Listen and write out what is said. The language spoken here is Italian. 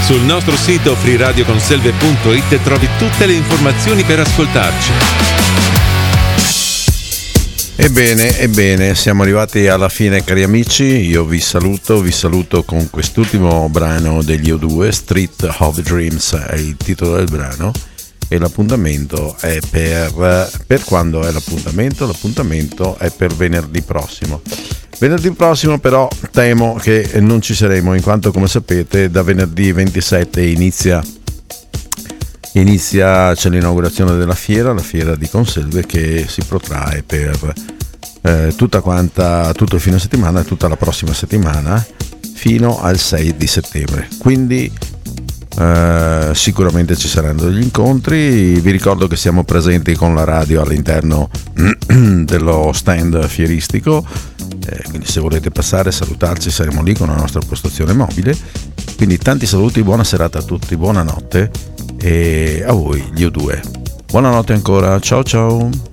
Sul nostro sito freeradioconselve.it trovi tutte le informazioni per ascoltarci. Ebbene, siamo arrivati alla fine, cari amici. Io vi saluto con quest'ultimo brano degli O2, Street of Dreams è il titolo del brano, e l'appuntamento è per quando è l'appuntamento? L'appuntamento è per venerdì prossimo. Venerdì prossimo però temo che non ci saremo, in quanto, come sapete, da venerdì 27 inizia c'è l'inaugurazione della fiera, la fiera di Conselve, che si protrae per tutto il fine settimana e tutta la prossima settimana fino al 6 di settembre. Quindi sicuramente ci saranno degli incontri. Vi ricordo che siamo presenti con la radio all'interno dello stand fieristico, quindi se volete passare a salutarci saremo lì con la nostra postazione mobile. Quindi tanti saluti, buona serata a tutti, buonanotte, e a voi gli O2 buonanotte ancora, ciao ciao.